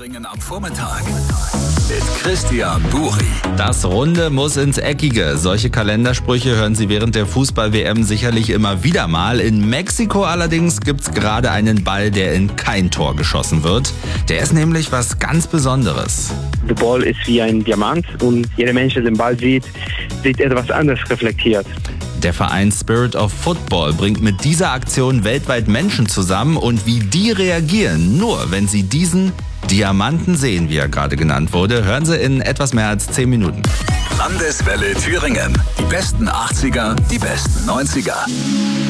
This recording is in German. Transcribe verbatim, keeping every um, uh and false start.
Thüringen am Vormittag mit Christian Buri. Das Runde muss ins Eckige. Solche Kalendersprüche hören Sie während der Fußball-W M sicherlich immer wieder mal. In Mexiko allerdings gibt's gerade einen Ball, der in kein Tor geschossen wird. Der ist nämlich was ganz Besonderes. Der Ball ist wie ein Diamant und jeder Mensch, der den Ball sieht, sieht etwas anderes reflektiert. Der Verein Spirit of Football bringt mit dieser Aktion weltweit Menschen zusammen und wie die reagieren, nur wenn sie diesen Diamanten sehen, wie er gerade genannt wurde, hören Sie in etwas mehr als zehn Minuten. Landeswelle Thüringen. Die besten achtziger, die besten neunziger.